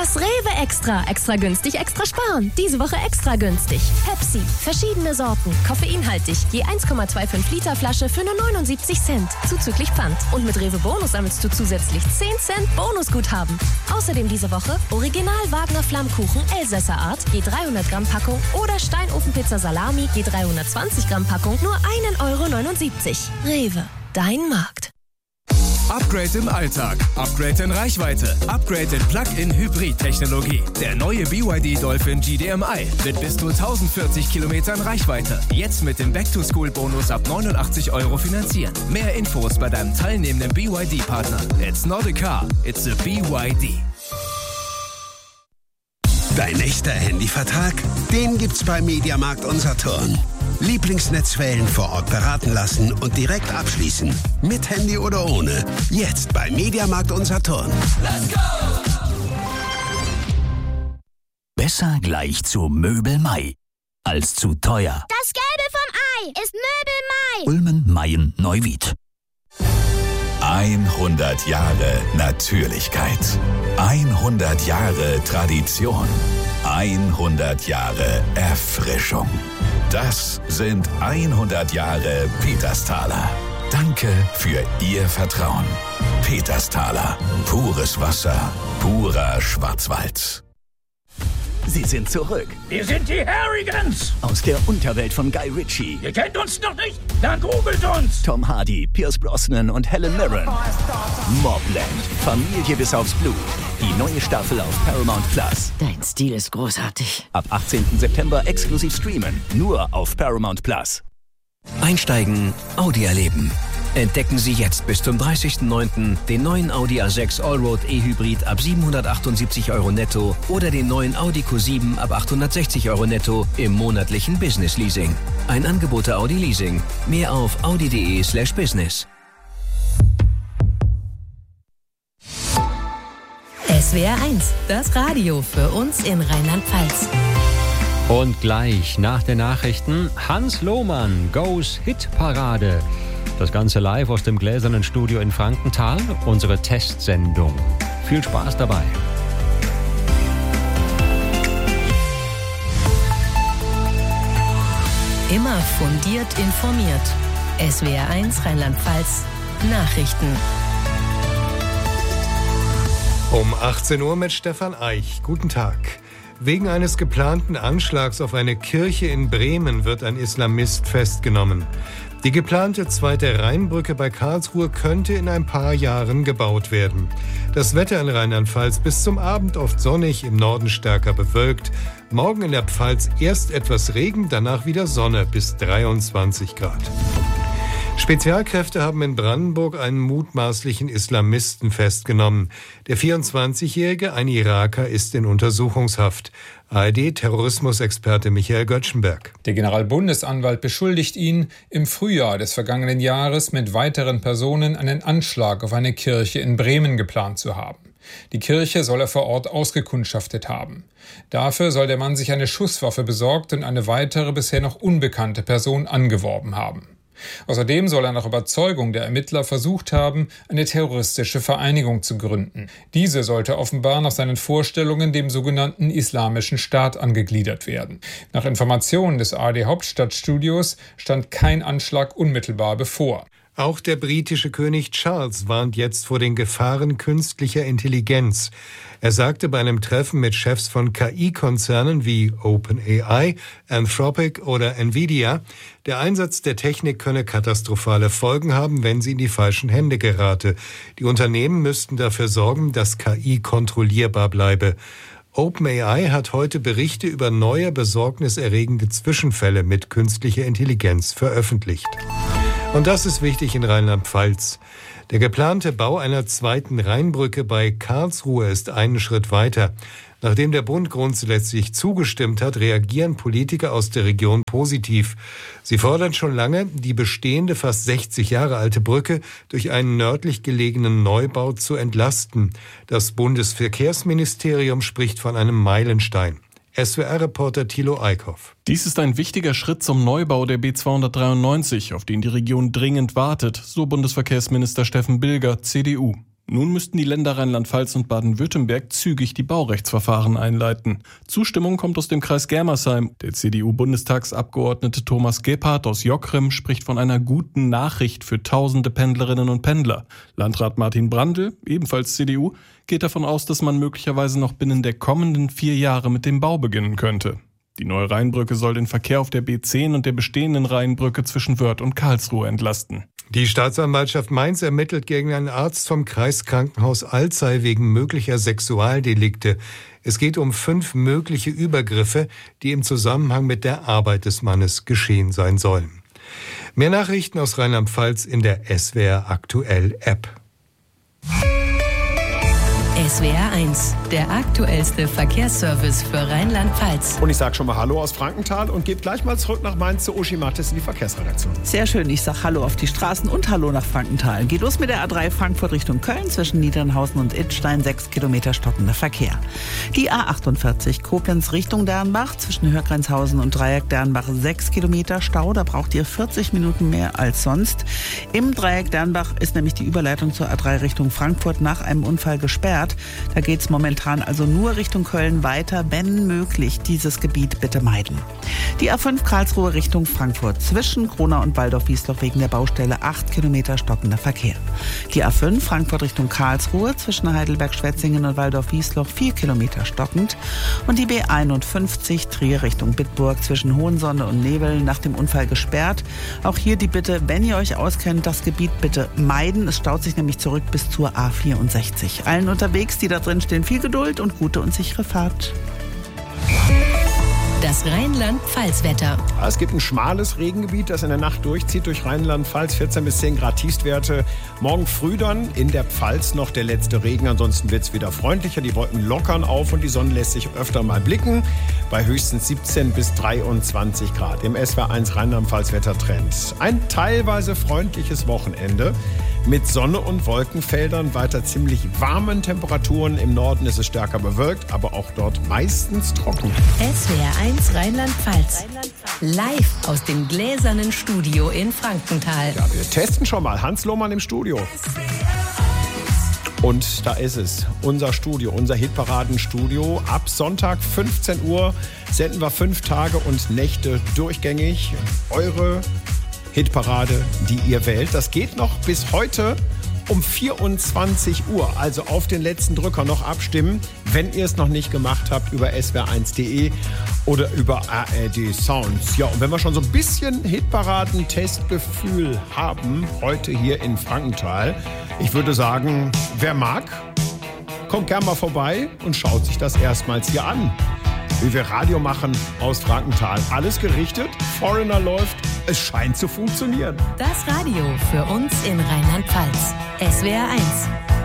Das Rewe Extra. Extra günstig, extra sparen. Diese Woche extra günstig. Pepsi. Verschiedene Sorten. Koffeinhaltig. Je 1,25 Liter Flasche für nur 79 Cent. Zuzüglich Pfand. Und mit Rewe Bonus sammelst du zusätzlich 10 Cent Bonusguthaben. Außerdem diese Woche Original Wagner Flammkuchen Elsässer Art. Je 300 Gramm Packung. Oder Steinofenpizza Salami. Je 320 Gramm Packung. Nur 1,79 €. Rewe. Dein Markt. Upgrade im Alltag, Upgrade in Reichweite, Upgrade in Plug-in-Hybrid-Technologie. Der neue BYD Dolphin GDMI mit bis zu 1040 Kilometern Reichweite. Jetzt mit dem Back-to-School-Bonus ab 89 € finanzieren. Mehr Infos bei deinem teilnehmenden BYD-Partner. It's not a car, it's a BYD. Dein echter Handyvertrag? Den gibt's bei Mediamarkt und Saturn. Lieblingsnetzwellen vor Ort beraten lassen und direkt abschließen. Mit Handy oder ohne. Jetzt bei Mediamarkt und Saturn. Let's go! Besser gleich zu Möbel Mai als zu teuer. Das Gelbe vom Ei ist Möbel Mai. Ulmen, Mayen, Neuwied. 100 Jahre Natürlichkeit. 100 Jahre Tradition. 100 Jahre Erfrischung. Das sind 100 Jahre Petersthaler. Danke für Ihr Vertrauen. Petersthaler. Pures Wasser. Purer Schwarzwald. Sie sind zurück. Wir sind die Harrigans. Aus der Unterwelt von Guy Ritchie. Ihr kennt uns noch nicht? Dann googelt uns. Tom Hardy, Pierce Brosnan und Helen Mirren. Mobland. Familie bis aufs Blut. Die neue Staffel auf Paramount Plus. Dein Stil ist großartig. Ab 18. September exklusiv streamen. Nur auf Paramount Plus. Einsteigen, Audi erleben. Entdecken Sie jetzt bis zum 30.09. den neuen Audi A6 Allroad E-Hybrid ab 778 € netto oder den neuen Audi Q7 ab 860 € netto im monatlichen Business Leasing. Ein Angebot der Audi Leasing. Mehr auf audi.de/business. SWR 1, das Radio für uns in Rheinland-Pfalz. Und gleich nach den Nachrichten Hans Lohmann, Goes Hitparade. Das Ganze live aus dem gläsernen Studio in Frankenthal, unsere Testsendung. Viel Spaß dabei. Immer fundiert informiert. SWR 1 Rheinland-Pfalz Nachrichten. Um 18 Uhr mit Stefan Eich. Guten Tag. Wegen eines geplanten Anschlags auf eine Kirche in Bremen wird ein Islamist festgenommen. Die geplante zweite Rheinbrücke bei Karlsruhe könnte in ein paar Jahren gebaut werden. Das Wetter in Rheinland-Pfalz bis zum Abend oft sonnig, im Norden stärker bewölkt. Morgen in der Pfalz erst etwas Regen, danach wieder Sonne bis 23 Grad. Spezialkräfte haben in Brandenburg einen mutmaßlichen Islamisten festgenommen. Der 24-Jährige, ein Iraker, ist in Untersuchungshaft. ARD-Terrorismusexperte Michael Göttschenberg. Der Generalbundesanwalt beschuldigt ihn, im Frühjahr des vergangenen Jahres mit weiteren Personen einen Anschlag auf eine Kirche in Bremen geplant zu haben. Die Kirche soll er vor Ort ausgekundschaftet haben. Dafür soll der Mann sich eine Schusswaffe besorgt und eine weitere, bisher noch unbekannte Person angeworben haben. Außerdem soll er nach Überzeugung der Ermittler versucht haben, eine terroristische Vereinigung zu gründen. Diese sollte offenbar nach seinen Vorstellungen dem sogenannten Islamischen Staat angegliedert werden. Nach Informationen des ARD-Hauptstadtstudios stand kein Anschlag unmittelbar bevor. Auch der britische König Charles warnt jetzt vor den Gefahren künstlicher Intelligenz. Er sagte bei einem Treffen mit Chefs von KI-Konzernen wie OpenAI, Anthropic oder Nvidia, der Einsatz der Technik könne katastrophale Folgen haben, wenn sie in die falschen Hände gerate. Die Unternehmen müssten dafür sorgen, dass KI kontrollierbar bleibe. OpenAI hat heute Berichte über neue besorgniserregende Zwischenfälle mit künstlicher Intelligenz veröffentlicht. Und das ist wichtig in Rheinland-Pfalz. Der geplante Bau einer zweiten Rheinbrücke bei Karlsruhe ist einen Schritt weiter. Nachdem der Bund grundsätzlich zugestimmt hat, reagieren Politiker aus der Region positiv. Sie fordern schon lange, die bestehende, fast 60 Jahre alte Brücke durch einen nördlich gelegenen Neubau zu entlasten. Das Bundesverkehrsministerium spricht von einem Meilenstein. SWR-Reporter Thilo Eickhoff. Dies ist ein wichtiger Schritt zum Neubau der B293, auf den die Region dringend wartet, so Bundesverkehrsminister Steffen Bilger, CDU. Nun müssten die Länder Rheinland-Pfalz und Baden-Württemberg zügig die Baurechtsverfahren einleiten. Zustimmung kommt aus dem Kreis Germersheim. Der CDU-Bundestagsabgeordnete Thomas Gebhardt aus Jockrim spricht von einer guten Nachricht für tausende Pendlerinnen und Pendler. Landrat Martin Brandl, ebenfalls CDU, geht davon aus, dass man möglicherweise noch binnen der kommenden 4 Jahre mit dem Bau beginnen könnte. Die neue Rheinbrücke soll den Verkehr auf der B10 und der bestehenden Rheinbrücke zwischen Wörth und Karlsruhe entlasten. Die Staatsanwaltschaft Mainz ermittelt gegen einen Arzt vom Kreiskrankenhaus Alzey wegen möglicher Sexualdelikte. Es geht um 5 mögliche Übergriffe, die im Zusammenhang mit der Arbeit des Mannes geschehen sein sollen. Mehr Nachrichten aus Rheinland-Pfalz in der SWR Aktuell App. SWR 1, der aktuellste Verkehrsservice für Rheinland-Pfalz. Und ich sage schon mal Hallo aus Frankenthal und gebe gleich mal zurück nach Mainz zu Uschi Mattes in die Verkehrsredaktion. Sehr schön, ich sage Hallo auf die Straßen und Hallo nach Frankenthal. Geht los mit der A3 Frankfurt Richtung Köln zwischen Niedernhausen und Idstein, 6 Kilometer stockender Verkehr. Die A48 Koblenz Richtung Dernbach zwischen Hörgrenzhausen und Dreieck Dernbach, 6 Kilometer Stau. Da braucht ihr 40 Minuten mehr als sonst. Im Dreieck Dernbach ist nämlich die Überleitung zur A3 Richtung Frankfurt nach einem Unfall gesperrt. Da geht es momentan also nur Richtung Köln weiter. Wenn möglich, dieses Gebiet bitte meiden. Die A5 Karlsruhe Richtung Frankfurt zwischen Kronau und Waldorf-Wiesloch wegen der Baustelle 8 Kilometer stockender Verkehr. Die A5 Frankfurt Richtung Karlsruhe zwischen Heidelberg-Schwetzingen und Waldorf-Wiesloch 4 Kilometer stockend. Und die B51 Trier Richtung Bitburg zwischen Hohensonne und Nebel nach dem Unfall gesperrt. Auch hier die Bitte, wenn ihr euch auskennt, das Gebiet bitte meiden. Es staut sich nämlich zurück bis zur A64. Allen unterwegs, die da drin stehen, viel Geduld und gute und sichere Fahrt. Das Rheinland-Pfalz-Wetter. Es gibt ein schmales Regengebiet, das in der Nacht durchzieht durch Rheinland-Pfalz. 14 bis 10 Grad Tiefstwerte. Morgen früh dann in der Pfalz noch der letzte Regen. Ansonsten wird es wieder freundlicher. Die Wolken lockern auf und die Sonne lässt sich öfter mal blicken. Bei höchstens 17 bis 23 Grad. Im SWR 1 Rheinland-Pfalz-Wettertrend. Ein teilweise freundliches Wochenende. Mit Sonne und Wolkenfeldern, weiter ziemlich warmen Temperaturen. Im Norden ist es stärker bewölkt, aber auch dort meistens trocken. SWR 1 Rheinland-Pfalz. Live aus dem gläsernen Studio in Frankenthal. Ja, wir testen schon mal. Hans Lohmann im Studio. Und da ist es, unser Studio, unser Hitparadenstudio. Ab Sonntag 15 Uhr senden wir 5 Tage und Nächte durchgängig. Eure Hitparade, die ihr wählt. Das geht noch bis heute um 24 Uhr. Also auf den letzten Drücker noch abstimmen, wenn ihr es noch nicht gemacht habt, über swr1.de oder über ARD Sounds. Ja, und wenn wir schon so ein bisschen Hitparaden-Testgefühl haben, heute hier in Frankenthal, ich würde sagen, wer mag, kommt gerne mal vorbei und schaut sich das erstmals hier an. Wie wir Radio machen aus Frankenthal. Alles gerichtet, Foreigner läuft, es scheint zu funktionieren. Das Radio für uns in Rheinland-Pfalz. SWR 1.